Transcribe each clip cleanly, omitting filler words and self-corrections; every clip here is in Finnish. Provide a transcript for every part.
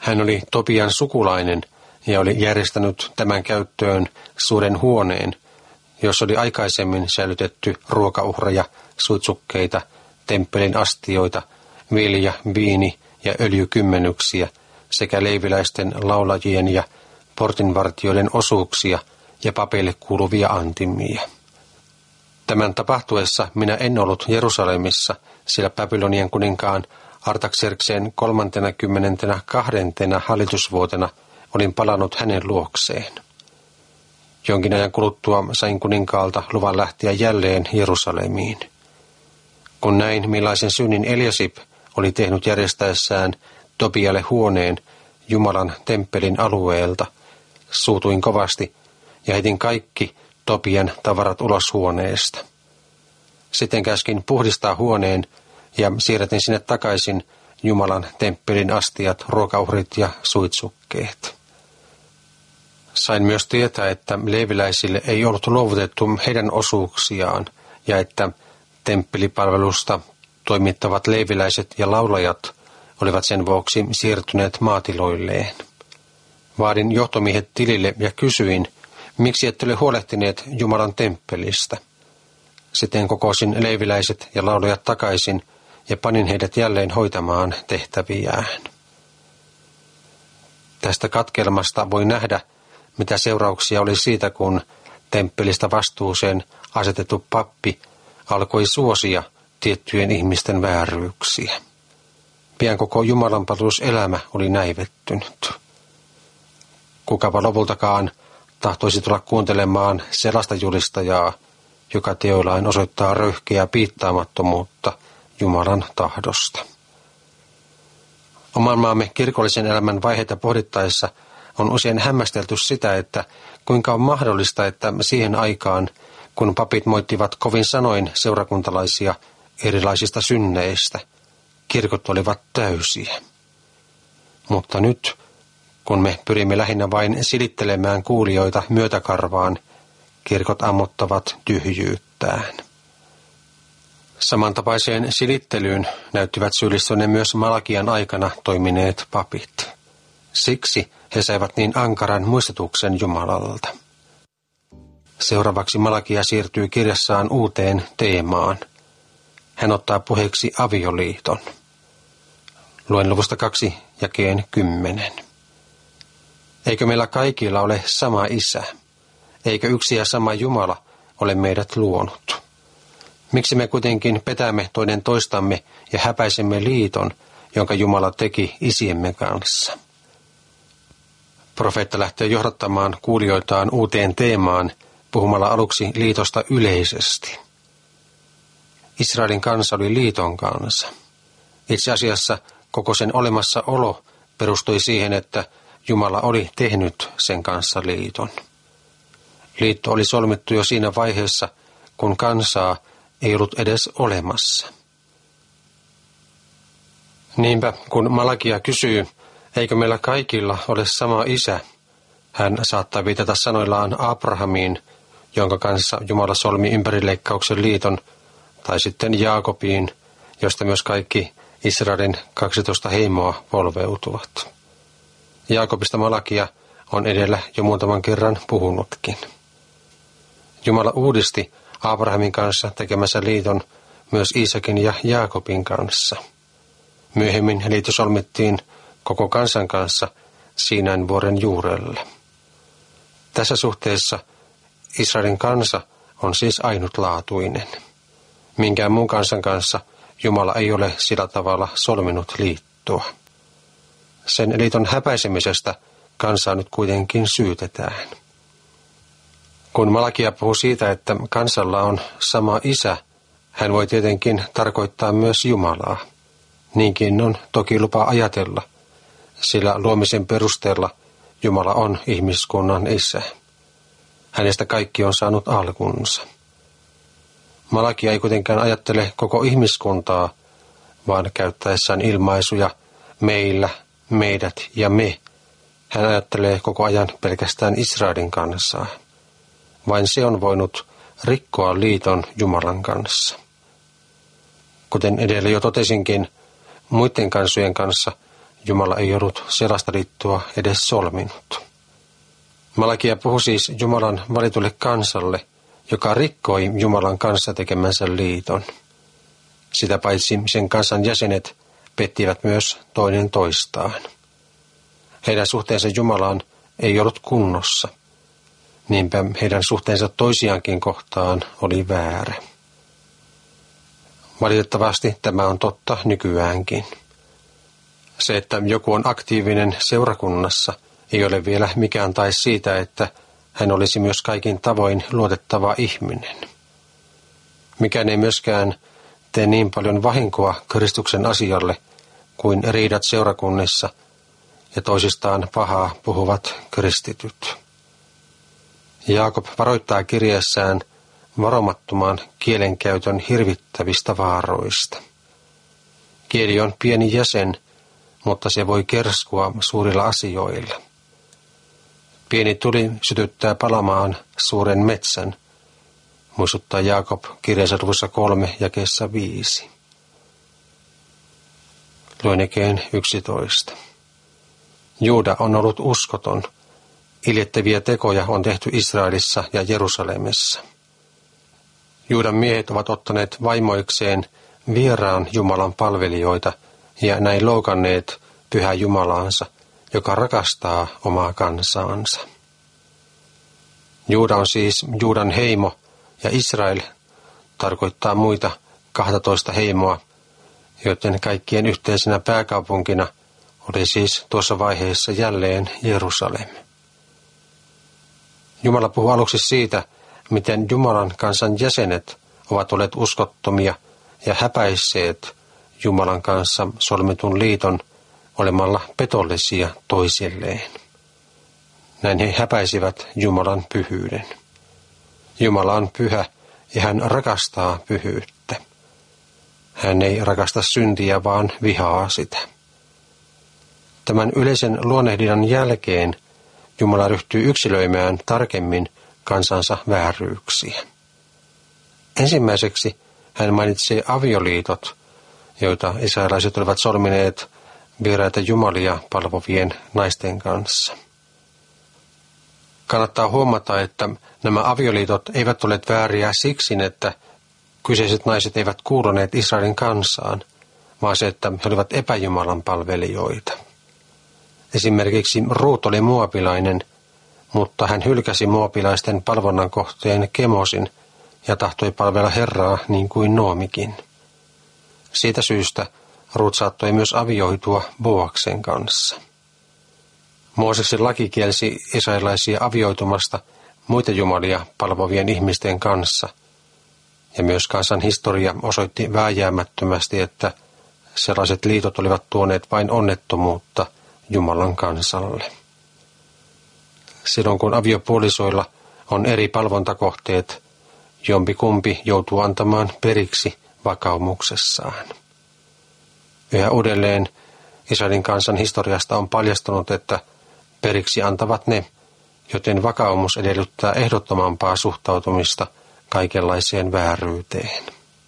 Hän oli Tobian sukulainen ja oli järjestänyt tämän käyttöön suuren huoneen, jossa oli aikaisemmin säilytetty ruokauhreja, suitsukkeita, temppelin astioita, vilja-, viini- ja öljykymmenyksiä sekä leiviläisten, laulajien ja portinvartijoiden osuuksia ja papeille kuuluvia antimia. Tämän tapahtuessa minä en ollut Jerusalemissa, sillä Babylonian kuninkaan Artaxerxen 32. hallitusvuotena olin palannut hänen luokseen. Jonkin ajan kuluttua sain kuninkaalta luvan lähteä jälleen Jerusalemiin. Kun näin, millaisen synnin Eliasib oli tehnyt järjestäessään Tobialle huoneen Jumalan temppelin alueelta, suutuin kovasti ja heitin kaikki Tobian tavarat ulos huoneesta. Sitten käskin puhdistaa huoneen ja siirrätin sinne takaisin Jumalan temppelin astiat, ruokauhrit ja suitsukkeet. Sain myös tietää, että leeviläisille ei ollut luovutettu heidän osuuksiaan ja että temppelipalvelusta toimittavat leeviläiset ja laulajat olivat sen vuoksi siirtyneet maatiloilleen. Vaadin johtomiehet tilille ja kysyin, miksi ette ole huolehtineet Jumalan temppelistä. Sitten kokosin leeviläiset ja laulajat takaisin ja panin heidät jälleen hoitamaan tehtäviään. Tästä katkelmasta voi nähdä, mitä seurauksia oli siitä, kun temppelistä vastuuseen asetettu pappi alkoi suosia tiettyjen ihmisten vääryyksiä. Pian koko jumalanpalveluselämä oli näivettynyt. Kukapa lopultakaan tahtoisi tulla kuuntelemaan sellaista julistajaa, joka teoillaan osoittaa röyhkeää piittaamattomuutta Jumalan tahdosta. Oman maamme kirkollisen elämän vaiheita pohdittaessa on usein hämmästelty sitä, että kuinka on mahdollista, että siihen aikaan, kun papit moittivat kovin sanoin seurakuntalaisia erilaisista synneistä, kirkot olivat täysiä. Mutta nyt, kun me pyrimme lähinnä vain silittelemään kuulijoita myötäkarvaan, kirkot ammottavat tyhjyyttään. Samantapaiseen silittelyyn näyttivät syyllistyneen myös Malakian aikana toimineet papit. Siksi he saivat niin ankaran muistutuksen Jumalalta. Seuraavaksi Malakia siirtyy kirjassaan uuteen teemaan. Hän ottaa puheeksi avioliiton. Luen luvusta 2 jakeen 10. Eikö meillä kaikilla ole sama isä? Eikö yksi ja sama Jumala ole meidät luonut? Miksi me kuitenkin petämme toinen toistamme ja häpäisemme liiton, jonka Jumala teki isiemme kanssa? Profeetta lähtee johdattamaan kuulijoitaan uuteen teemaan puhumalla aluksi liitosta yleisesti. Israelin kansa oli liiton kansa. Itse asiassa koko sen olemassaolo perustui siihen, että Jumala oli tehnyt sen kanssa liiton. Liitto oli solmittu jo siinä vaiheessa, kun kansaa ei ollut edes olemassa. Niinpä, kun Malakia kysyy, eikö meillä kaikilla ole sama isä, hän saattaa viitata sanoillaan Abrahamiin, jonka kanssa Jumala solmi ympärileikkauksen liiton, tai sitten Jaakobiin, josta myös kaikki Israelin 12 heimoa polveutuvat. Jaakobista Malakia on edellä jo muutaman kerran puhunutkin. Jumala uudisti Abrahamin kanssa tekemänsä liiton myös Iisakin ja Jaakobin kanssa. Myöhemmin liitto solmittiin koko kansan kanssa Siinain vuoren juurella. Tässä suhteessa Israelin kansa on siis ainutlaatuinen. Minkään muun kansan kanssa Jumala ei ole sillä tavalla solminut liittoa. Sen liiton häpäisemisestä kansaa nyt kuitenkin syytetään. Kun Malakia puhuu siitä, että kansalla on sama isä, hän voi tietenkin tarkoittaa myös Jumalaa. Niinkin on toki lupa ajatella, sillä luomisen perusteella Jumala on ihmiskunnan isä. Hänestä kaikki on saanut alkunsa. Malakia ei kuitenkaan ajattele koko ihmiskuntaa, vaan käyttäessään ilmaisuja meillä, meidät ja me. Hän ajattelee koko ajan pelkästään Israelin kansaa. Vain se on voinut rikkoa liiton Jumalan kanssa. Kuten edellä jo totesinkin, muiden kansojen kanssa Jumala ei ollut sellaista liittoa edes solminut. Malakia puhui siis Jumalan valitulle kansalle, joka rikkoi Jumalan kanssa tekemänsä liiton. Sitä paitsi sen kansan jäsenet pettivät myös toinen toistaan. Heidän suhteensa Jumalaan ei ollut kunnossa. Niinpä heidän suhteensa toisiaankin kohtaan oli väärä. Valitettavasti tämä on totta nykyäänkin. Se, että joku on aktiivinen seurakunnassa, ei ole vielä mikään tae siitä, että hän olisi myös kaikin tavoin luotettava ihminen. Mikään ei myöskään tee niin paljon vahinkoa Kristuksen asialle kuin riidat seurakunnissa ja toisistaan pahaa puhuvat kristityt. Jaakob varoittaa kirjeessään varomattoman kielenkäytön hirvittävistä vaaroista. Kieli on pieni jäsen, mutta se voi kerskua suurilla asioilla. Pieni tuli sytyttää palamaan suuren metsän, muistuttaa Jaakob kirjeensä luvussa 3 jakeessa 5. Luen jakeen 11. Juuda on ollut uskoton. Iljettäviä tekoja on tehty Israelissa ja Jerusalemissa. Juudan miehet ovat ottaneet vaimoikseen vieraan Jumalan palvelijoita ja näin loukanneet pyhää Jumalaansa, joka rakastaa omaa kansaansa. Juuda on siis Juudan heimo ja Israel tarkoittaa muita 12 heimoa, joiden kaikkien yhteisenä pääkaupunkina oli siis tuossa vaiheessa jälleen Jerusalem. Jumala puhuu aluksi siitä, miten Jumalan kansan jäsenet ovat olleet uskottomia ja häpäisseet Jumalan kanssa solmitun liiton olemalla petollisia toisilleen. Näin he häpäisivät Jumalan pyhyyden. Jumala on pyhä ja hän rakastaa pyhyyttä. Hän ei rakasta syntiä, vaan vihaa sitä. Tämän yleisen luonnehdinnan jälkeen Jumala ryhtyy yksilöimään tarkemmin kansansa vääryyksiä. Ensimmäiseksi hän mainitsee avioliitot, joita israelaiset olivat solmineet vieraita jumalia palvovien naisten kanssa. Kannattaa huomata, että nämä avioliitot eivät ole vääriä siksi, että kyseiset naiset eivät kuuluneet Israelin kansaan, vaan se, että he olivat epäjumalan palvelijoita. Esimerkiksi Ruut oli moabilainen, mutta hän hylkäsi moabilaisten palvonnan kohteen Kemosin ja tahtoi palvella Herraa niin kuin Noomikin. Siitä syystä Ruut saattoi myös avioitua Boaksen kanssa. Mooseksen laki kielsi israelaisia avioitumasta muita jumalia palvovien ihmisten kanssa, ja myös kansan historia osoitti vääjäämättömästi, että sellaiset liitot olivat tuoneet vain onnettomuutta Jumalan kansalle. Silloin kun aviopuolisoilla on eri palvontakohteet, jompikumpi joutuu antamaan periksi vakaumuksessaan. Yhä uudelleen Israelin kansan historiasta on paljastunut, että periksi antavat ne, joten vakaumus edellyttää ehdottomampaa suhtautumista kaikenlaiseen vääryyteen.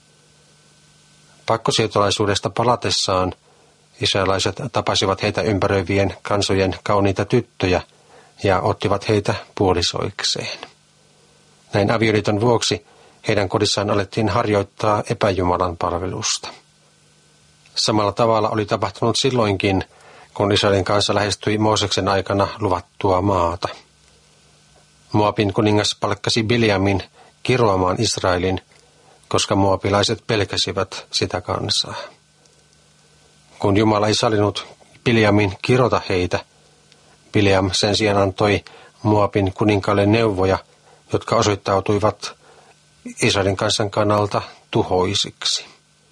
Pakkosiirtolaisuudesta palatessaan israelaiset tapasivat heitä ympäröivien kansojen kauniita tyttöjä ja ottivat heitä puolisoikseen. Näin avioliiton vuoksi heidän kodissaan alettiin harjoittaa epäjumalan palvelusta. Samalla tavalla oli tapahtunut silloinkin, kun Israelin kansa lähestyi Mooseksen aikana luvattua maata. Moabin kuningas palkkasi Biljamin kiroamaan Israelin, koska moabilaiset pelkäsivät sitä kansaa. Kun Jumala ei sallinut Biljamin kirota heitä, Biljam sen sijaan antoi Moabin kuninkaalle neuvoja, jotka osoittautuivat Israelin kansan kannalta tuhoisiksi.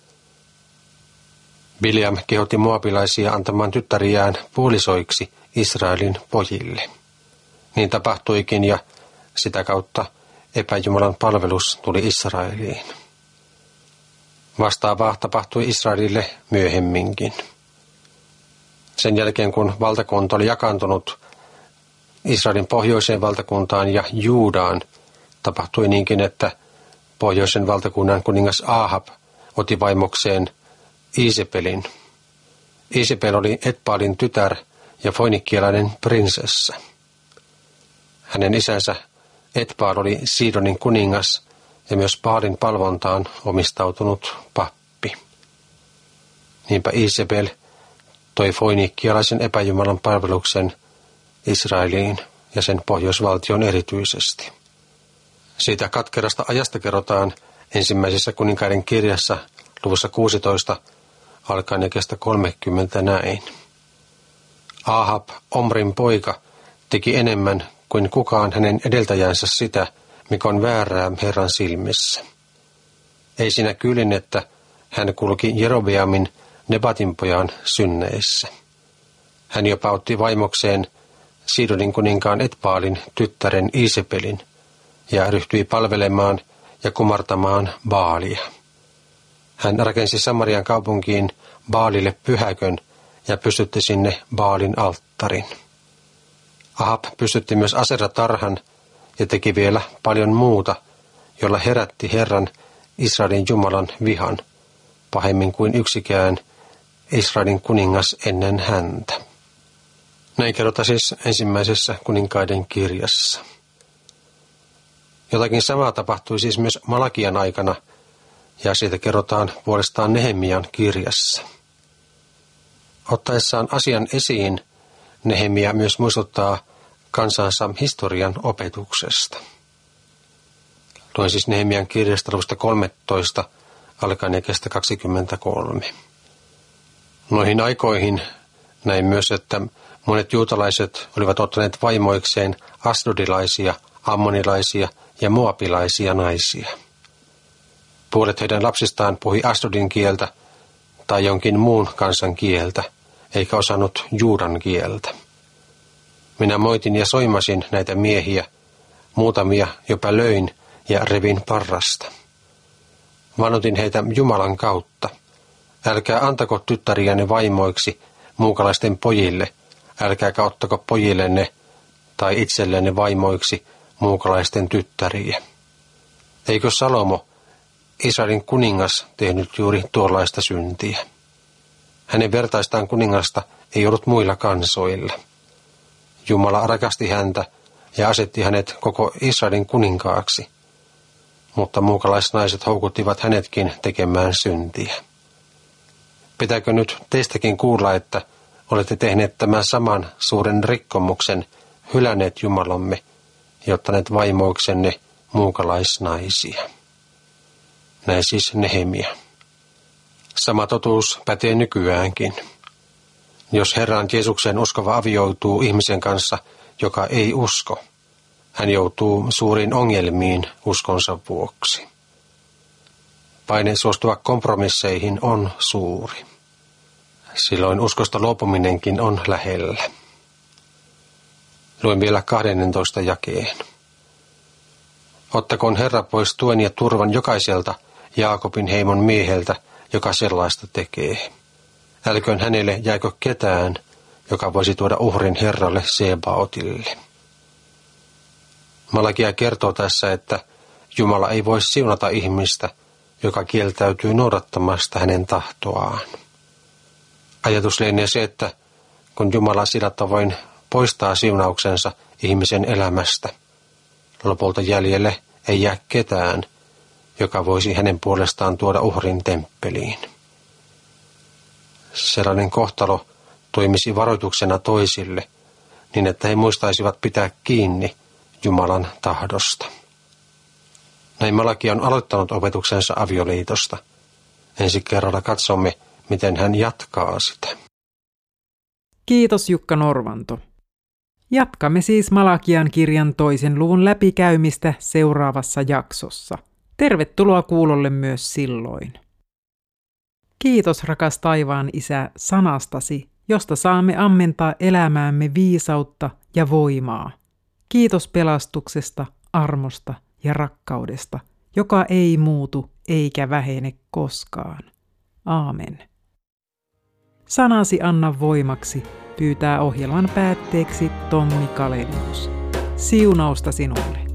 Biljam kehotti moabilaisia antamaan tyttäriään puolisoiksi Israelin pojille. Niin tapahtuikin ja sitä kautta epäjumalan palvelus tuli Israeliin. Vastaavaa tapahtui Israelille myöhemminkin. Sen jälkeen kun valtakunta oli jakaantunut Israelin pohjoiseen valtakuntaan ja Juudaan, tapahtui niinkin, että pohjoisen valtakunnan kuningas Ahab otti vaimokseen Iisepelin, Isabel oli Etbaalin tytär ja foinikkialainen prinsessa. Hänen isänsä Etbaal oli Siidonin kuningas ja myös Baalin palvontaan omistautunut pappi. Niinpä Isabel toi foinikkialaisen epäjumalan palveluksen Israeliin ja sen pohjoisvaltion erityisesti. Siitä katkerasta ajasta kerrotaan ensimmäisessä kuninkaiden kirjassa luvussa 16 alkaen jakeesta 30 näin. Ahab, Omrin poika, teki enemmän kuin kukaan hänen edeltäjänsä sitä, mikä on väärää Herran silmissä. Ei siinä kyllin, että hän kulki Jerobeamin Nebatin pojan synneissä. Hän jopa otti vaimokseen Siidonin kuninkaan Etbaalin tyttären Isabelin ja ryhtyi palvelemaan ja kumartamaan Baalia. Hän rakensi Samarian kaupunkiin Baalille pyhäkön ja pystytti sinne Baalin alttarin. Ahab pystytti myös Asera-tarhan ja teki vielä paljon muuta, jolla herätti Herran Israelin Jumalan vihan, pahemmin kuin yksikään Israelin kuningas ennen häntä. Näin kerrotaan siis ensimmäisessä kuninkaiden kirjassa. Jotakin samaa tapahtui siis myös Malakian aikana, ja siitä kerrotaan puolestaan Nehemian kirjassa. Ottaessaan asian esiin, Nehemia myös muistuttaa kansansa historian opetuksesta. Luen siis Nehemian kirjasta luvusta 13, alkaen jakeesta 23. Noihin aikoihin näin myös, että monet juutalaiset olivat ottaneet vaimoikseen asdodilaisia, ammonilaisia ja moabilaisia naisia. Puolet heidän lapsistaan puhui Asdodin kieltä tai jonkin muun kansan kieltä, eikä osannut Juudan kieltä. Minä moitin ja soimasin näitä miehiä, muutamia jopa löin ja revin parrasta. Vannotin heitä Jumalan kautta. Älkää antako tyttäriänne vaimoiksi muukalaisten pojille, älkääkä ottako pojillenne tai itsellenne vaimoiksi muukalaisten tyttäriä. Eikö Salomo, Israelin kuningas, tehnyt juuri tuollaista syntiä? Hänen vertaistaan kuningasta ei ollut muilla kansoilla. Jumala rakasti häntä ja asetti hänet koko Israelin kuninkaaksi, mutta muukalaisnaiset houkuttivat hänetkin tekemään syntiä. Pitääkö nyt teistäkin kuulla, että olette tehneet tämän saman suuren rikkomuksen, hylänneet Jumalamme ja ottaneet vaimoiksenne muukalaisnaisia? Näin siis Nehemia. Sama totuus pätee nykyäänkin. Jos Herran Jeesukseen uskova avioituu ihmisen kanssa, joka ei usko, hän joutuu suuriin ongelmiin uskonsa vuoksi. Paine suostua kompromisseihin on suuri. Silloin uskosta luopuminenkin on lähellä. Luen vielä 12 jakeen. Ottakoon Herra pois tuen ja turvan jokaiselta Jaakobin heimon mieheltä, joka sellaista tekee. Älköön hänelle jääkö ketään, joka voisi tuoda uhrin Herralle Sebaotille. Malakia kertoo tässä, että Jumala ei voi siunata ihmistä, joka kieltäytyy noudattamasta hänen tahtoaan. Ajatus lienee se, että kun Jumala sillä tavoin poistaa siunauksensa ihmisen elämästä, lopulta jäljelle ei jää ketään, joka voisi hänen puolestaan tuoda uhrin temppeliin. Sellainen kohtalo toimisi varoituksena toisille, niin että he muistaisivat pitää kiinni Jumalan tahdosta. Näin Malakia on aloittanut opetuksensa avioliitosta. Ensi kerralla katsomme, miten hän jatkaa sitä. Kiitos Jukka Norvanto. Jatkamme siis Malakian kirjan 2. luvun läpikäymistä seuraavassa jaksossa. Tervetuloa kuulolle myös silloin. Kiitos rakas taivaan Isä sanastasi, josta saamme ammentaa elämäämme viisautta ja voimaa. Kiitos pelastuksesta, armosta ja rakkaudesta, joka ei muutu eikä vähene koskaan. Aamen. Sanasi anna voimaksi, pyytää ohjelman päätteeksi Tommi Kalenius. Siunausta sinulle.